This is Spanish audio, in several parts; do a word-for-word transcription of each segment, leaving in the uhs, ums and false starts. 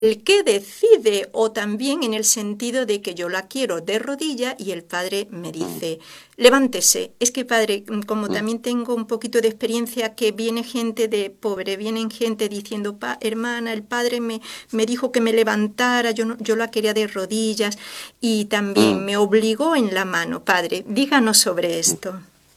el que decide, o también en el sentido de que yo la quiero de rodillas y el padre me dice, levántese. Es que, padre, como también tengo un poquito de experiencia, que viene gente de pobre, vienen gente diciendo, pa, hermana, el padre me, me dijo que me levantara, yo, no, yo la quería de rodillas y también me obligó en la mano. Padre, díganos sobre esto.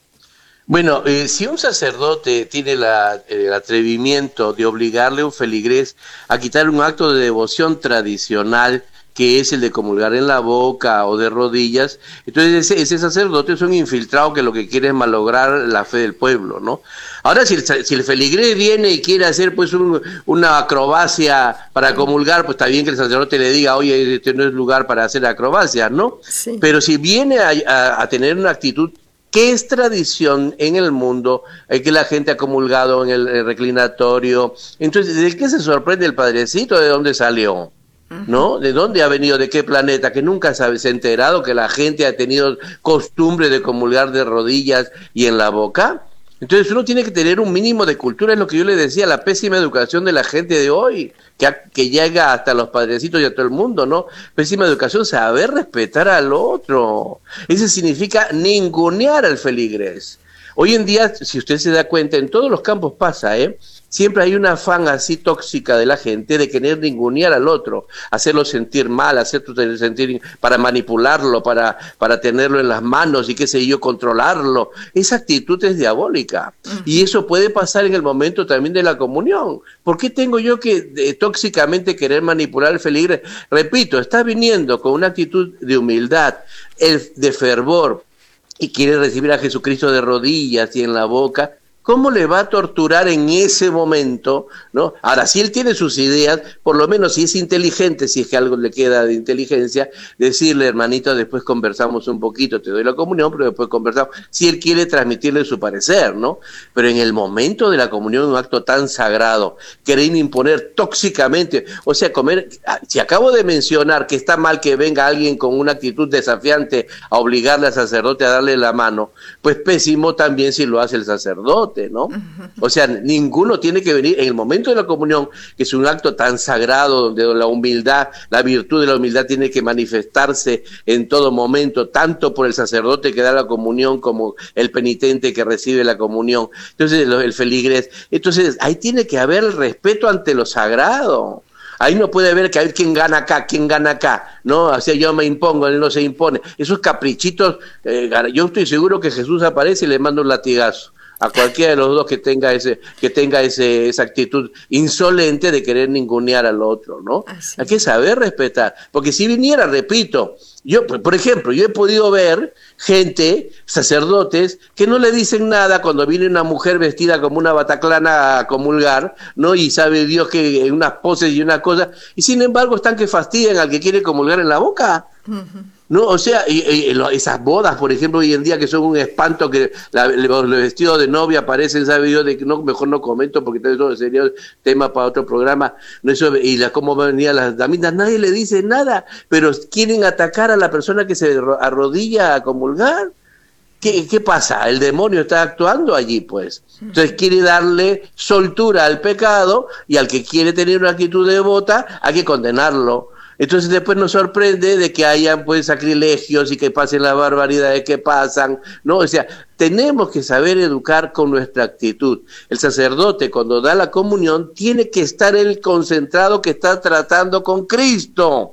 Bueno, eh, si un sacerdote tiene la, el atrevimiento de obligarle a un feligrés a quitar un acto de devoción tradicional, que es el de comulgar en la boca o de rodillas, entonces ese, ese sacerdote es un infiltrado que lo que quiere es malograr la fe del pueblo, ¿no? Ahora, si el, si el feligrés viene y quiere hacer pues un, una acrobacia para comulgar, pues está bien que el sacerdote le diga, oye, este no es lugar para hacer acrobacias, ¿no? Sí. Pero si viene a, a, a tener una actitud que es tradición en el mundo, eh, que la gente ha comulgado en el, el reclinatorio. Entonces, ¿de qué se sorprende el padrecito? ¿De dónde salió? ¿No? ¿De dónde ha venido? ¿De qué planeta? Que nunca se ha enterado que la gente ha tenido costumbre de comulgar de rodillas y en la boca. Entonces uno tiene que tener un mínimo de cultura, es lo que yo le decía, la pésima educación de la gente de hoy, que, ha, que llega hasta los padrecitos y a todo el mundo, ¿no? Pésima educación, saber respetar al otro. Eso significa ningunear al feligrés. Hoy en día, si usted se da cuenta, en todos los campos pasa, ¿eh? Siempre hay una afán así tóxica de la gente de querer ningunear al otro, hacerlo sentir mal, hacerlo sentir para manipularlo, para, para tenerlo en las manos y qué sé yo, controlarlo. Esa actitud es diabólica. Uh-huh. Y eso puede pasar en el momento también de la comunión. ¿Por qué tengo yo que eh, tóxicamente querer manipular al feligrés? Repito, está viniendo con una actitud de humildad, el, de fervor, y quiere recibir a Jesucristo de rodillas y en la boca. ¿Cómo le va a torturar en ese momento, ¿no? Ahora, si él tiene sus ideas, por lo menos si es inteligente, si es que algo le queda de inteligencia, decirle, hermanito, después conversamos un poquito, te doy la comunión, pero después conversamos, si él quiere transmitirle su parecer, ¿no? Pero en el momento de la comunión, un acto tan sagrado, querer imponer tóxicamente, o sea, comer, si acabo de mencionar que está mal que venga alguien con una actitud desafiante a obligarle al sacerdote a darle la mano, pues pésimo también si lo hace el sacerdote, ¿no? O sea, ninguno tiene que venir en el momento de la comunión, que es un acto tan sagrado donde la humildad, la virtud de la humildad tiene que manifestarse en todo momento, tanto por el sacerdote que da la comunión como el penitente que recibe la comunión. Entonces, el, el feligrés. Entonces, ahí tiene que haber el respeto ante lo sagrado. Ahí no puede haber que hay quién gana acá, quién gana acá, ¿no? O sea, yo me impongo, él no se impone. Esos caprichitos, eh, yo estoy seguro que Jesús aparece y le manda un latigazo a cualquiera de los dos que tenga ese que tenga ese esa actitud insolente de querer ningunear al otro, ¿no? Así. Hay que saber respetar, porque si viniera, repito, yo, por ejemplo, yo he podido ver gente, sacerdotes, que no le dicen nada cuando viene una mujer vestida como una bataclana a comulgar, ¿no? Y sabe Dios que en unas poses y una cosa, y sin embargo están que fastidian al que quiere comulgar en la boca. Uh-huh. No, o sea, y, y, esas bodas, por ejemplo, hoy en día que son un espanto, que la, los vestidos de novia aparecen, sabe Dios, de que no, mejor no comento porque eso sería tema para otro programa, no eso, y la, cómo venían las damitas, nadie le dice nada, pero quieren atacar a la persona que se arrodilla a comulgar. ¿Qué, ¿Qué pasa? El demonio está actuando allí, pues. Entonces quiere darle soltura al pecado y al que quiere tener una actitud devota hay que condenarlo. Entonces después nos sorprende de que hayan pues sacrilegios y que pasen las barbaridades que pasan, ¿no? O sea, tenemos que saber educar con nuestra actitud. El sacerdote cuando da la comunión tiene que estar él concentrado que está tratando con Cristo.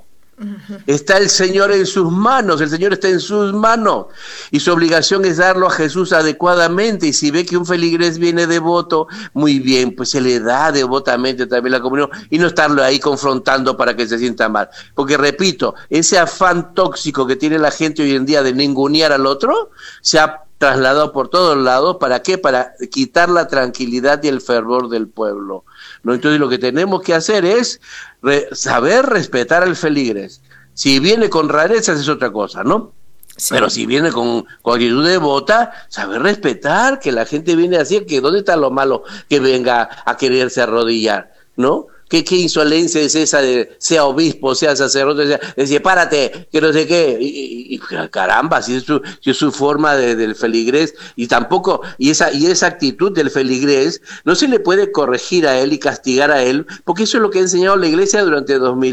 Está el Señor en sus manos, el Señor está en sus manos y su obligación es darlo a Jesús adecuadamente, y si ve que un feligrés viene devoto, muy bien, pues se le da devotamente también la comunión y no estarlo ahí confrontando para que se sienta mal, porque repito, ese afán tóxico que tiene la gente hoy en día de ningunear al otro se ha trasladado por todos lados. ¿Para qué? Para quitar la tranquilidad y el fervor del pueblo, ¿no? Entonces lo que tenemos que hacer es re- saber respetar al feligrés. Si viene con rarezas es otra cosa, ¿no? Sí. Pero si viene con, con actitud devota, saber respetar que la gente viene así, que ¿dónde está lo malo que venga a quererse arrodillar, ¿no? ¿qué, qué insolencia es esa de sea obispo, sea sacerdote, sea, decir, párate, que no sé qué, y, y, y caramba, si es su, si es su forma de, del feligrés, y tampoco, y esa, y esa actitud del feligrés, no se le puede corregir a él y castigar a él, porque eso es lo que ha enseñado la Iglesia durante dos mil